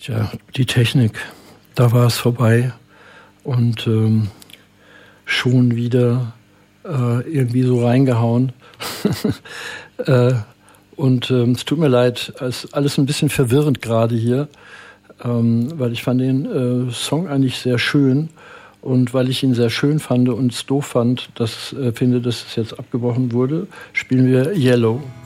Tja, die Technik, da war es vorbei und schon wieder irgendwie so reingehauen. Und es tut mir leid, es ist alles ein bisschen verwirrend gerade hier, weil ich fand den Song eigentlich sehr schön und weil ich ihn sehr schön fand und es doof fand, dass es jetzt abgebrochen wurde, spielen wir Yellow.